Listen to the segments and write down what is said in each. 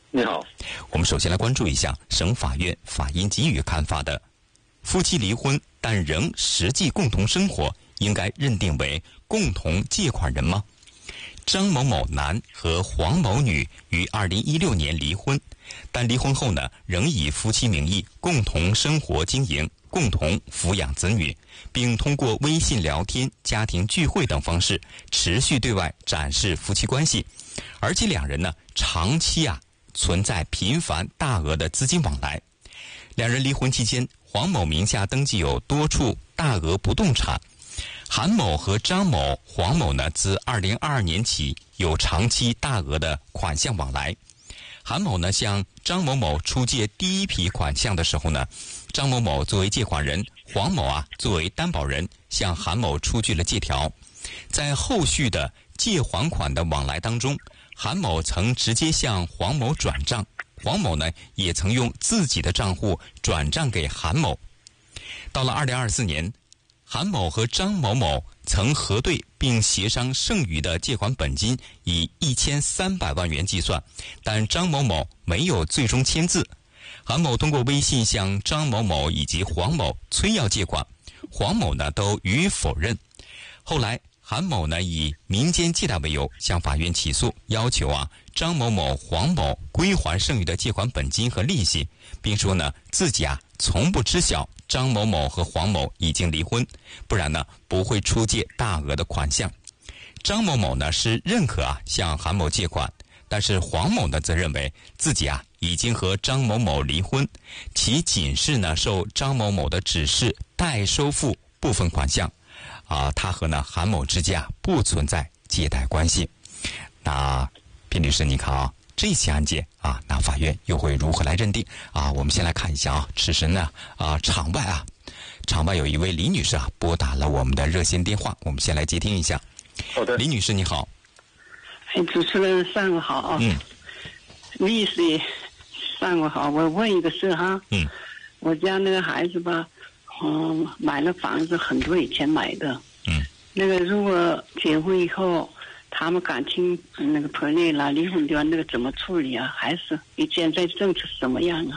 你好， 我们首先来关注一下省法院法医给予看法的：夫妻离婚但仍实际共同生活，应该认定为共同借款人吗？张某某男和黄某女于2016年离婚，但离婚后呢，仍以夫妻名义共同生活经营，共同抚养子女，并通过微信聊天、家庭聚会等方式持续对外展示夫妻关系，而且两人呢长期存在频繁大额的资金往来。两人离婚期间，黄某名下登记有多处大额不动产。韩某和张某、黄某呢，自2022年起有长期大额的款项往来。韩某呢向张某某出借第一批款项的时候呢，张某某作为借款人，黄某作为担保人向韩某出具了借条。在后续的借还款的往来当中，韩某曾直接向黄某转账，黄某呢也曾用自己的账户转账给韩某。到了2024年，韩某和张某某曾核对并协商剩余的借款本金以1300万元计算，但张某某没有最终签字。韩某通过微信向张某某以及黄某催要借款，黄某呢都予以否认。后来韩某呢以民间借贷为由向法院起诉，要求张某某、黄某归还剩余的借款本金和利息，并说呢自己从不知晓张某某和黄某已经离婚，不然呢不会出借大额的款项。张某某呢是认可向韩某借款，但是黄某呢则认为自己已经和张某某离婚，其仅是呢受张某某的指示代收付部分款项，他和韩某之间不存在借贷关系。那卞律师，你看这起案件那法院又会如何来认定我们先来看一下此时呢场外有一位李女士拨打了我们的热线电话，我们先来接听一下。 好的， 李女士你好。 主持人上午好李律师也上午好，我问一个事我家那个孩子吧，买了房子很多以前买的，那个如果结婚以后他们感情那个破裂了，离婚掉，那个怎么处理还是现在政策怎么样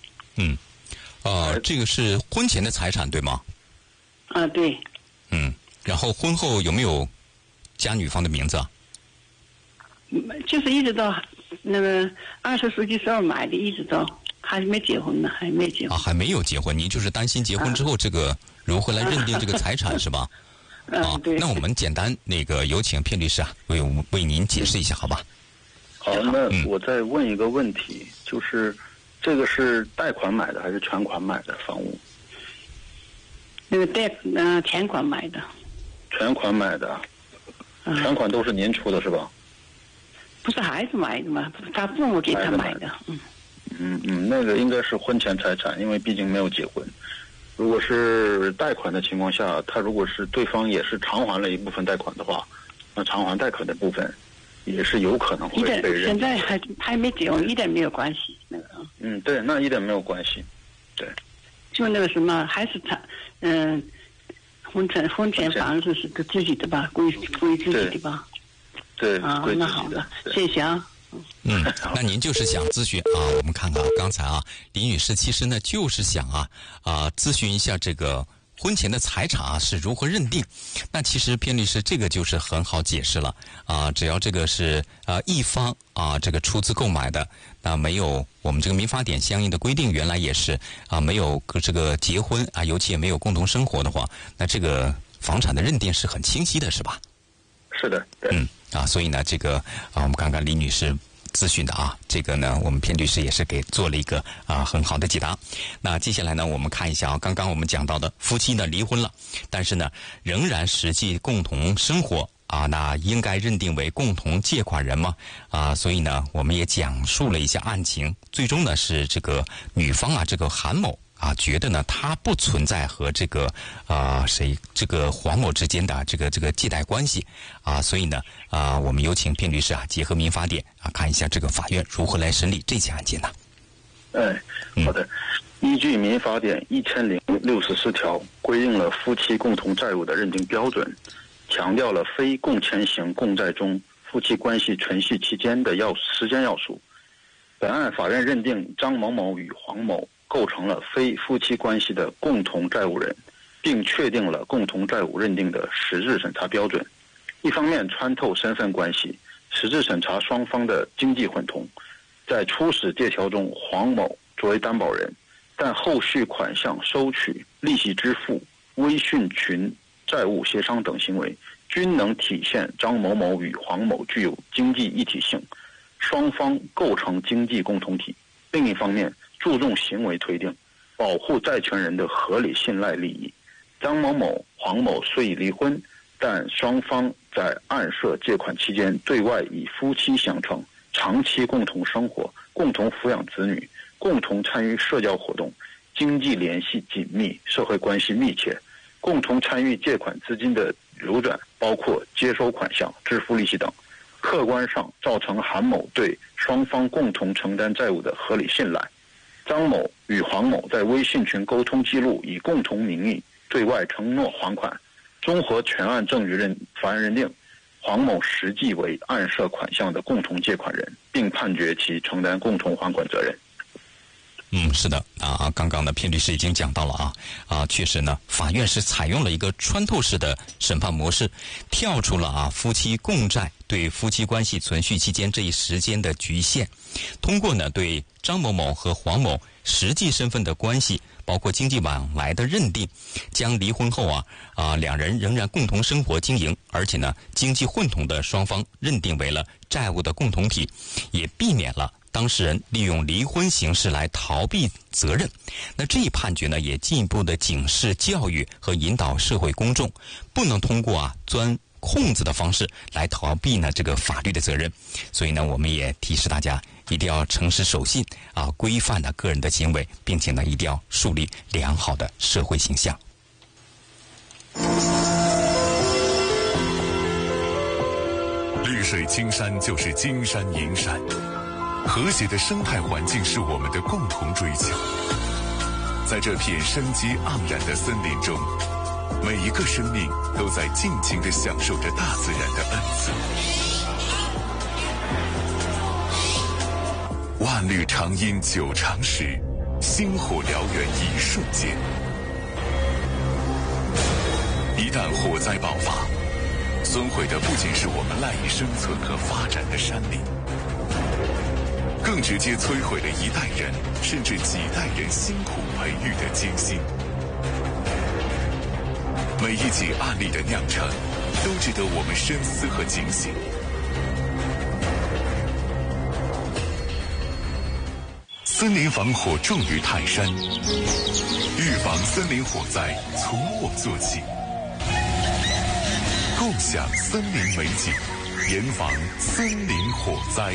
这个是婚前的财产对吗？ 对。 然后婚后有没有加女方的名字就是一直到那个20世纪时候买的，一直到还没结婚呢，还没结婚还没有结婚，您就是担心结婚之后这个如何来认定这个财产是吧？ 对。 那我们简单有请卞律师为您解释一下好吧？ 好，那我再问一个问题，就是这个是贷款买的还是全款买的房屋？ 那个全款买的。 全款买的，全款都是您出的是吧？ 不是孩子买的嘛，他父母给他买的。 那个应该是婚前财产，因为毕竟没有结婚。如果是贷款的情况下，他如果是对方也是偿还了一部分贷款的话，那偿还贷款的部分也是有可能会被认。 现在还没结婚，一点没有关系那个。 对，那一点没有关系。对。 就那个什么，还是他婚前房子是自己的吧，归自己的吧。 对。 那好的，谢谢那您就是想咨询我们看看刚才李女士其实呢就是想咨询一下这个婚前的财产是如何认定。那其实卞律师这个就是很好解释了只要这个是一方这个出资购买的，那没有我们这个民法典相应的规定，原来也是没有这个结婚尤其也没有共同生活的话，那这个房产的认定是很清晰的是吧？ 是的，对。 所以呢这个我们看看李女士咨询的这个呢我们卞律师也是给做了一个很好的解答。那接下来呢我们看一下刚刚我们讲到的夫妻呢离婚了，但是呢仍然实际共同生活那应该认定为共同借款人吗？所以呢我们也讲述了一下案情，最终呢是这个女方这个韩某觉得呢他不存在和这个这个黄某之间的这个借贷关系所以呢我们有请卞律师结合民法典看一下这个法院如何来审理这起案件呢？ 好的。依据民法典1064条规定了夫妻共同债务的认定标准，强调了非共签型共债中夫妻关系存续期间的时间要素。 本案法院认定张某某与黄某构成了非夫妻关系的共同债务人，并确定了共同债务认定的实质审查标准。一方面穿透身份关系，实质审查双方的经济混同。在初始借条中，黄某作为担保人，但后续款项收取、利息支付、微信群债务协商等行为，均能体现张某某与黄某具有经济一体性，双方构成经济共同体。另一方面，注重行为推定，保护债权人的合理信赖利益。张某某、黄某虽已离婚，但双方在案涉借款期间对外以夫妻相称，长期共同生活，共同抚养子女，共同参与社交活动，经济联系紧密，社会关系密切，共同参与借款资金的流转，包括接收款项、支付利息等，客观上造成韩某对双方共同承担债务的合理信赖。张某与黄某在微信群沟通记录以共同名义对外承诺还款，综合全案证据法院认定黄某实际为案涉款项的共同借款人，并判决其承担共同还款责任。 是的啊，刚刚呢，偏律师已经讲到了确实呢，法院是采用了一个穿透式的审判模式，跳出了夫妻共债对夫妻关系存续期间这一时间的局限，通过呢对张某某和黄某实际身份的关系，包括经济往来的认定，将离婚后两人仍然共同生活经营，而且呢经济混同的双方认定为了债务的共同体，也避免了当事人利用离婚形式来逃避责任。那这一判决呢，也进一步的警示教育和引导社会公众，不能通过钻空子的方式来逃避呢这个法律的责任。所以呢，我们也提示大家一定要诚实守信规范的个人的行为，并且呢一定要树立良好的社会形象。 绿水青山就是金山银山，和谐的生态环境是我们的共同追求。在这片生机盎然的森林中，每一个生命都在尽情地享受着大自然的恩赐。万绿长阴久长时，星火燎原一瞬间。一旦火灾爆发，损毁的不仅是我们赖以生存和发展的山林，更直接摧毁了一代人甚至几代人辛苦培育的艰辛。每一起案例的酿成，都值得我们深思和警醒。森林防火重于泰山，预防森林火灾从我做起。共享森林美景，严防森林火灾。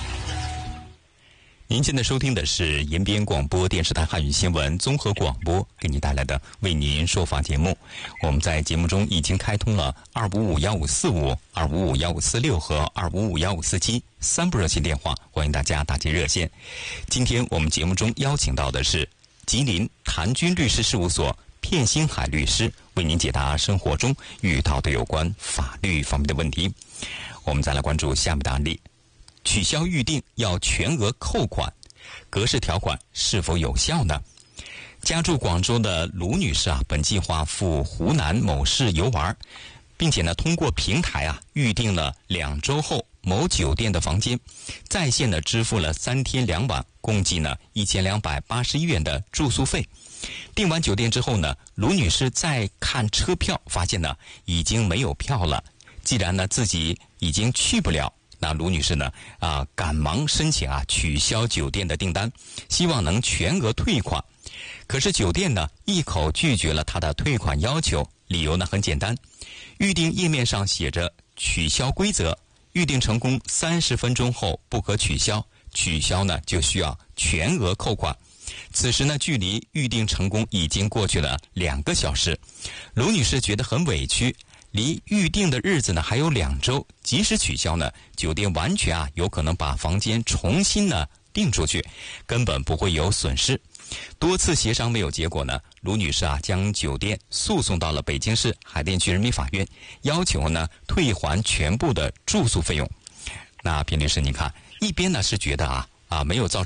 您现在收听的是延边广播电视台汉语新闻综合广播给您带来的为您说法节目。我们在节目中已经开通了2551545、2551546和25515473部热线电话，欢迎大家打进热线。今天我们节目中邀请到的是吉林谭军律师事务所片新海律师，为您解答生活中遇到的有关法律方面的问题。我们再来关注下面的案例。取消预定要全额扣款，格式条款是否有效呢？家住广州的卢女士本计划赴湖南某市游玩，并且呢通过平台预定了2周后某酒店的房间，在线呢支付了3天2晚，共计呢1281元的住宿费。订完酒店之后呢，卢女士再看车票，发现呢已经没有票了。既然呢自己已经去不了，那卢女士呢赶忙申请取消酒店的订单，希望能全额退款。可是酒店呢一口拒绝了她的退款要求，理由呢很简单，预订页面上写着取消规则，预订成功30分钟后不可取消，取消呢就需要全额扣款。此时呢距离预订成功已经过去了2个小时，卢女士觉得很委屈，离预定的日子呢还有2周，即使取消呢，酒店完全有可能把房间重新呢订出去，根本不会有损失。多次协商没有结果呢，卢女士将酒店诉讼到了北京市海淀区人民法院，要求呢退还全部的住宿费用。那片律师，你看，一边呢是觉得没有造